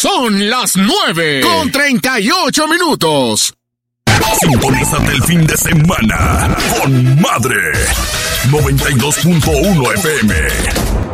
Son las 9:38. Sintonízate el fin de semana con Madre 92.1 FM.